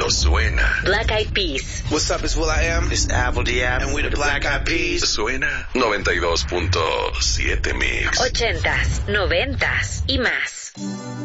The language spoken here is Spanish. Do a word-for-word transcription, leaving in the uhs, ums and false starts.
no suena. Black Eyed Peas. What's up, it's Will I Am. It's Avril Diab. And we're the Black Eyed Peas. Suena noventa y dos punto siete Mix. Ochentas, noventas y más.